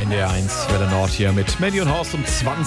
in der 1 Welle Nord hier mit Mandy und Horst um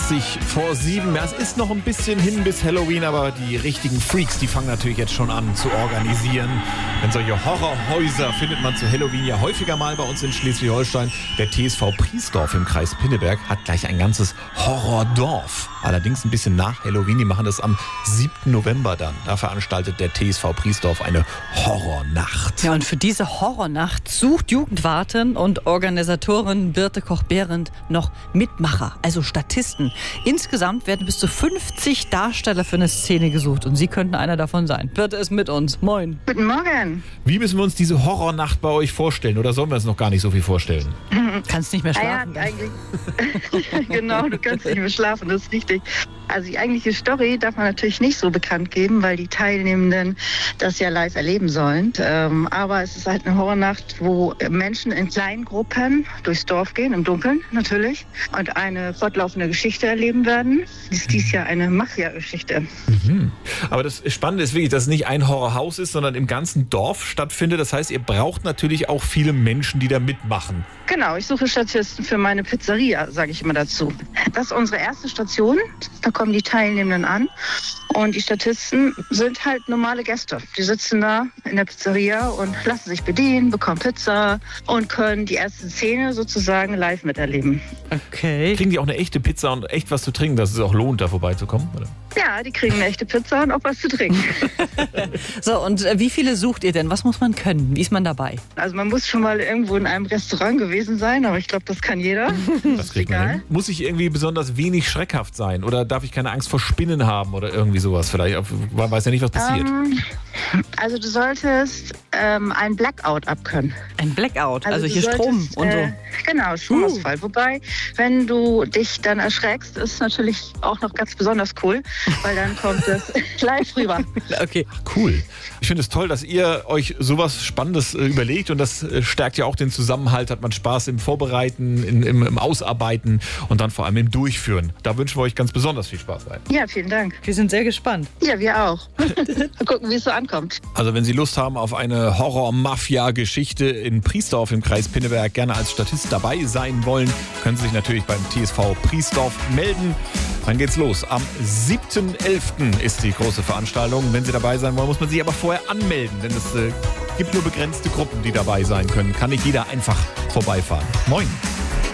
7:20. Ja, es ist noch ein bisschen hin bis Halloween, aber die richtigen Freaks, die fangen natürlich jetzt schon an zu organisieren. Denn solche Horrorhäuser findet man zu Halloween ja häufiger mal bei uns in Schleswig-Holstein. Der TSV Priesdorf im Kreis Pinneberg hat gleich ein ganzes Horrordorf. Allerdings ein bisschen nach Halloween. Die machen das am 7. November dann. Da veranstaltet der TSV Priesdorf eine Horrornacht. Ja, und für diese Horrornacht sucht Jugendwarten und Organisatorin Birte Koch-Behrendt noch Mitmacher, also Statisten. Insgesamt werden bis zu 50 Darsteller für eine Szene gesucht und Sie könnten einer davon sein. Birte ist mit uns. Moin. Guten Morgen. Wie müssen wir uns diese Horrornacht bei euch vorstellen? Oder sollen wir uns noch gar nicht so viel vorstellen? Kannst nicht mehr schlafen. Ja, eigentlich. Genau, du kannst nicht mehr schlafen, das ist richtig. Also die eigentliche Story darf man natürlich nicht so bekannt geben, weil die Teilnehmenden das ja live erleben sollen. Aber es ist halt eine Horrornacht, wo Menschen in kleinen Gruppen durchs Dorf gehen, im Dunkeln natürlich, und eine fortlaufende Geschichte erleben werden. Das ist dies Jahr eine Mafia-Geschichte. Mhm. Aber das Spannende ist wirklich, dass es nicht ein Horrorhaus ist, sondern im ganzen Dorf stattfindet. Das heißt, ihr braucht natürlich auch viele Menschen, die da mitmachen. Genau, ich suche Statisten für meine Pizzeria, sage ich immer dazu. Das ist unsere erste Station. Da kommen die Teilnehmenden an. Und die Statisten sind halt normale Gäste. Die sitzen da in der Pizzeria und lassen sich bedienen, bekommen Pizza und können die erste Szene sozusagen live miterleben. Okay. Kriegen die auch eine echte Pizza und echt was zu trinken, dass es auch lohnt, da vorbeizukommen? Oder? Ja, die kriegen eine echte Pizza und auch was zu trinken. So, und wie viele sucht ihr denn? Was muss man können? Wie ist man dabei? Also man muss schon mal irgendwo in einem Restaurant gewesen sein, aber ich glaube, das kann jeder. Das kriegt man hin. Muss ich irgendwie besonders wenig schreckhaft sein? Oder darf ich keine Angst vor Spinnen haben oder irgendwie sowas vielleicht? Man weiß ja nicht, was passiert. Also du solltest ein Blackout abkönnen. Ein Blackout, also du hier Strom solltest, und so. Genau, Stromausfall. Wobei, wenn du dich dann erschreckst, ist natürlich auch noch ganz besonders cool, weil dann kommt es live rüber. Okay. Cool. Ich finde es toll, dass ihr euch sowas Spannendes überlegt und das stärkt ja auch den Zusammenhalt, hat man Spaß im Vorbereiten, im Ausarbeiten und dann vor allem im Durchführen. Da wünschen wir euch ganz besonders viel Spaß bei. Ja, vielen Dank. Wir sind sehr gespannt. Ja, wir auch. Mal gucken, wie es so ankommt. Also wenn Sie Lust haben auf eine Horror-Mafia-Geschichte in Priesdorf im Kreis Pinneberg, gerne als Statist dabei sein wollen, können Sie sich natürlich beim TSV Priesdorf melden. Dann geht's los. Am 7.11. ist die große Veranstaltung. Wenn Sie dabei sein wollen, muss man sich aber vorher anmelden, denn es gibt nur begrenzte Gruppen, die dabei sein können. Kann nicht jeder einfach vorbeifahren. Moin.